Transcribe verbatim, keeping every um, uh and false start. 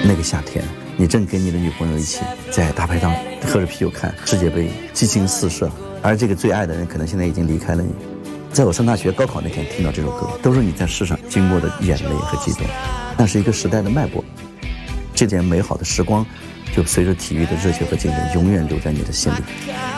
那个夏天，你正跟你的女朋友一起在大排档喝着啤酒看世界杯，激情四射，而这个最爱的人可能现在已经离开了你。在我上大学高考那天听到这首歌，都是你在世上经过的眼泪和激动，那是一个时代的脉搏。这点美好的时光就随着体育的热血和竞争永远留在你的心里。